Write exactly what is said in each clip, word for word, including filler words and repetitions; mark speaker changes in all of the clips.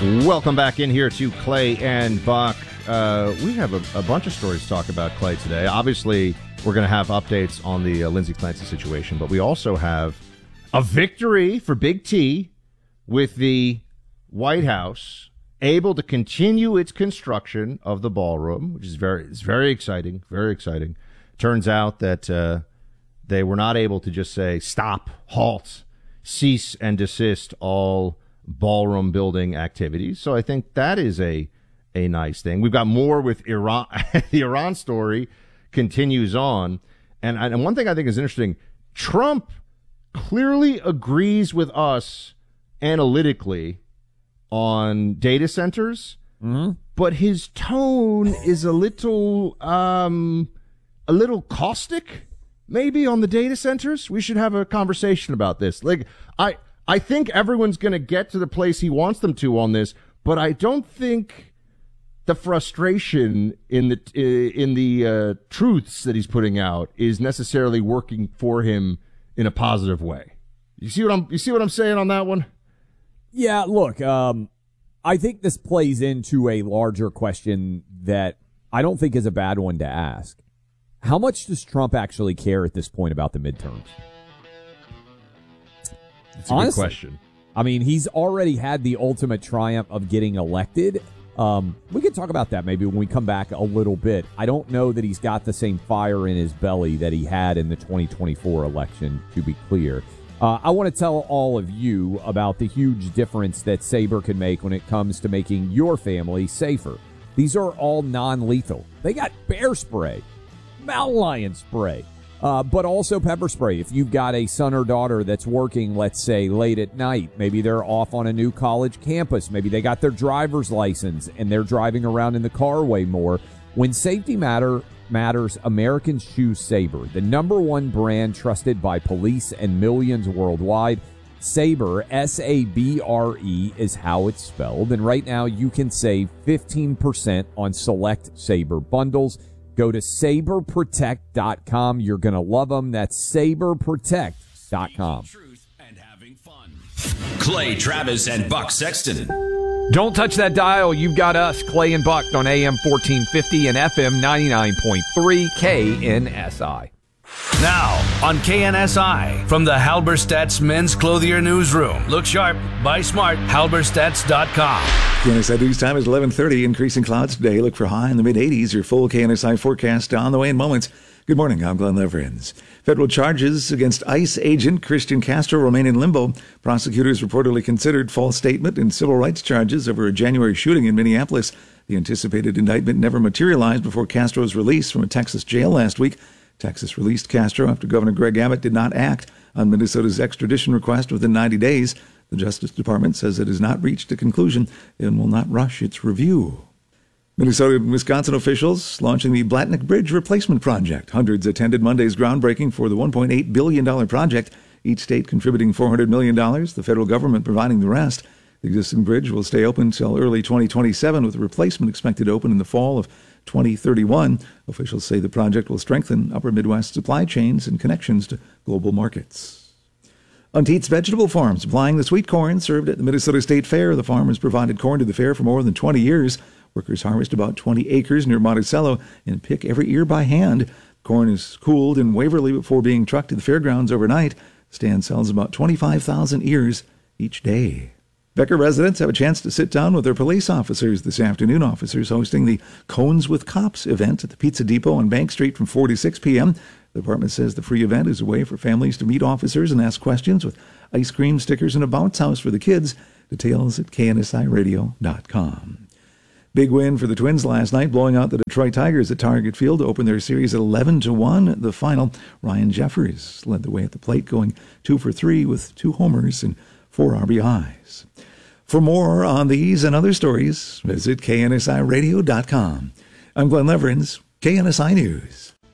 Speaker 1: Welcome back in here to Clay and Buck. Uh, we have a, a bunch of stories to talk about Clay today. Obviously, we're going to have updates on the uh, Lindsey Clancy situation, but we also have a victory for Big T with the White House able to continue its construction of the ballroom, which is very, it's very exciting, very exciting. Turns out that uh, they were not able to just say stop, halt, cease and desist all ballroom building activities. So I think that is a a nice thing. We've got more with Iran. The Iran story continues on. And, and one thing I think is interesting, Trump clearly agrees with us analytically on data centers, mm-hmm. but his tone is a little um, a little caustic, maybe, on the data centers. We should have a conversation about this. Like, I I think everyone's going to get to the place he wants them to on this, but I don't think the frustration in the in the uh, truths that he's putting out is necessarily working for him in a positive way. You see what I'm you see what I'm saying on that one?
Speaker 2: Yeah, look, um, I think this plays into a larger question that I don't think is a bad one to ask. How much does Trump actually care at this point about the midterms?
Speaker 1: That's a
Speaker 2: Honestly,
Speaker 1: good question.
Speaker 2: I mean, he's already had the ultimate triumph of getting elected. Um, we could talk about that maybe when we come back a little bit. I don't know that he's got the same fire in his belly that he had in the twenty twenty-four election, to be clear. Uh, I want to tell all of you about the huge difference that Sabre can make when it comes to making your family safer. These are all non-lethal. They got bear spray, mountain lion spray, uh, but also pepper spray. If you've got a son or daughter that's working, let's say, late at night, maybe they're off on a new college campus, maybe they got their driver's license and they're driving around in the car way more. When safety matter matters, Americans choose Sabre, the number one brand trusted by police and millions worldwide. Sabre, S A B R E, is how it's spelled. And right now you can save fifteen percent on select Sabre bundles. Go to sabre protect dot com. You're going to love them. That's sabre protect dot com.
Speaker 3: Clay Travis and Buck Sexton.
Speaker 4: Don't touch that dial. You've got us, Clay and Buck, on A M fourteen fifty and F M ninety-nine point three K N S I.
Speaker 3: Now, on K N S I, from the Halberstadt's Men's Clothier Newsroom. Look sharp, buy smart, halberstadt dot com.
Speaker 5: K N S I news time is eleven thirty. Increasing clouds today. Look for high in the mid-eighties. Your full K N S I forecast on the way in moments. Good morning. I'm Glenn Leverins. Federal charges against ICE agent Christian Castro remain in limbo. Prosecutors reportedly considered false statement and civil rights charges over a January shooting in Minneapolis. The anticipated indictment never materialized before Castro's release from a Texas jail last week. Texas released Castro after Governor Greg Abbott did not act on Minnesota's extradition request within ninety days. The Justice Department says it has not reached a conclusion and will not rush its review. Minnesota and Wisconsin officials launching the Blatnick Bridge Replacement Project. Hundreds attended Monday's groundbreaking for the one point eight billion dollars project, each state contributing four hundred million dollars, the federal government providing the rest. The existing bridge will stay open until early twenty twenty-seven, with the replacement expected to open in the fall of twenty thirty-one. Officials say the project will strengthen upper Midwest supply chains and connections to global markets. Unteats Vegetable Farm, supplying the sweet corn served at the Minnesota State Fair. The farm has provided corn to the fair for more than twenty years. Workers harvest about twenty acres near Monticello and pick every ear by hand. Corn is cooled in Waverly before being trucked to the fairgrounds overnight. The stand sells about twenty-five thousand ears each day. Becker residents have a chance to sit down with their police officers this afternoon. Officers hosting the Cones with Cops event at the Pizza Depot on Bank Street from four to six p.m. The department says the free event is a way for families to meet officers and ask questions, with ice cream, stickers, and a bounce house for the kids. Details at K N S I radio dot com. Big win for the Twins last night, blowing out the Detroit Tigers at Target Field to open their series at eleven to one. The final, Ryan Jeffers led the way at the plate, going two for three with two homers and four R B Is. For more on these and other stories, visit K N S I radio dot com. I'm Glenn Leverins, K N S I News.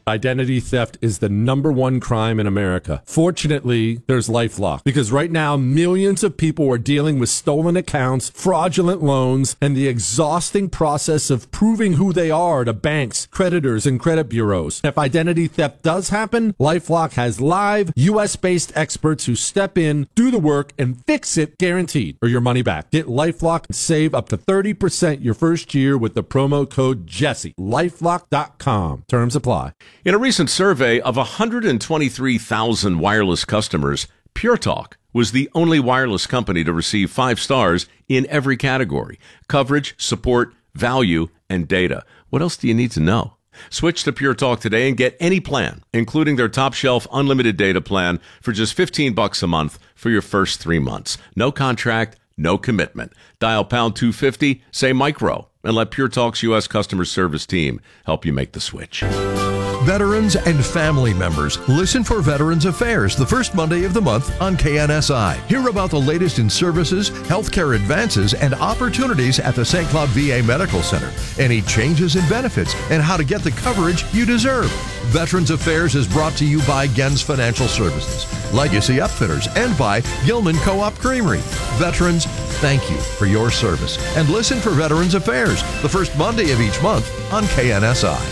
Speaker 6: Identity theft is the number one crime in America. Fortunately, there's LifeLock, because right now millions of people are dealing with stolen accounts, fraudulent loans, and the exhausting process of proving who they are to banks, creditors, and credit bureaus. If identity theft does happen, LifeLock has live U S-based experts who step in, do the work, and fix it guaranteed, or your money back. Get LifeLock and save up to thirty percent your first year with the promo code Jesse. LifeLock dot com. Terms apply.
Speaker 7: In a recent survey of one hundred twenty-three thousand wireless customers, Pure Talk was the only wireless company to receive five stars in every category: coverage, support, value, and data. What else do you need to know? Switch to Pure Talk today and get any plan, including their top shelf unlimited data plan, for just fifteen bucks a month for your first three months. No contract, no commitment. Dial pound two fifty, say micro, and let Pure Talk's U S customer service team help you make the switch.
Speaker 8: Veterans and family members, listen for Veterans Affairs the first Monday of the month on K N S I. Hear about the latest in services, healthcare advances, and opportunities at the Saint Cloud V A Medical Center. Any changes in benefits and how to get the coverage you deserve. Veterans Affairs is brought to you by Gens Financial Services, Legacy Upfitters, and by Gilman Co-op Creamery. Veterans, thank you for your service. And listen for Veterans Affairs the first Monday of each month on K N S I.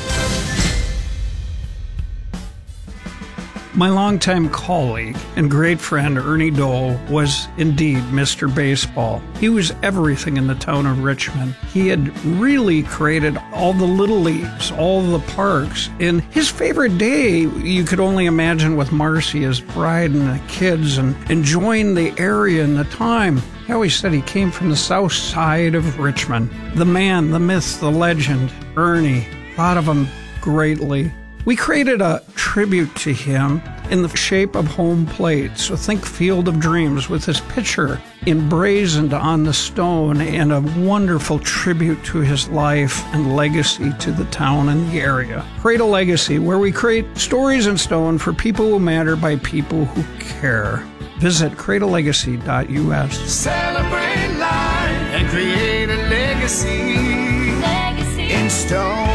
Speaker 9: My longtime colleague and great friend Ernie Dole was indeed Mister Baseball. He was everything in the town of Richmond. He had really created all the little leagues, all the parks. And his favorite day, you could only imagine, with Marcy, his bride, and the kids, and enjoying the area and the time. He always said he came from the south side of Richmond. The man, the myth, the legend, Ernie, thought of him greatly. We created a tribute to him in the shape of home plate. So think Field of Dreams with his picture emblazoned on the stone, and a wonderful tribute to his life and legacy to the town and the area. Create a Legacy, where we create stories in stone for people who matter by people who care. Visit create a legacy dot U S.
Speaker 10: Celebrate life and create a legacy, legacy in stone.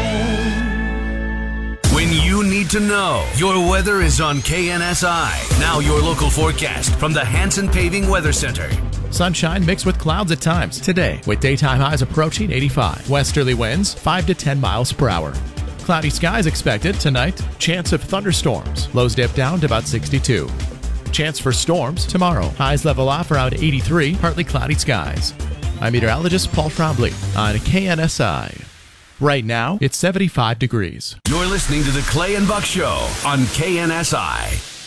Speaker 3: When you need to know, your weather is on K N S I. Now your local forecast from the Hanson Paving Weather Center.
Speaker 11: Sunshine mixed with clouds at times today, with daytime highs approaching eighty-five. Westerly winds five to ten miles per hour. Cloudy skies expected tonight. Chance of thunderstorms. Lows dip down to about sixty-two. Chance for storms tomorrow. Highs level off around eighty-three. Partly cloudy skies. I'm meteorologist Paul Trombley on K N S I. Right now, it's seventy-five degrees.
Speaker 3: You're listening to the Clay and Buck Show on K N S I.